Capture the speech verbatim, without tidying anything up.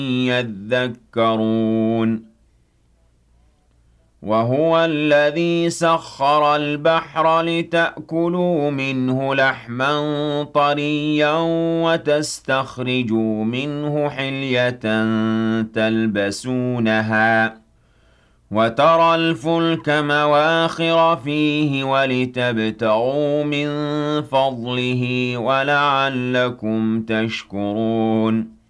يذكرون وهو الذي سخر البحر لتأكلوا منه لحما طريا وتستخرجوا منه حلية تلبسونها وترى الفلك مواخر فيه ولتبتغوا من فضله ولعلكم تشكرون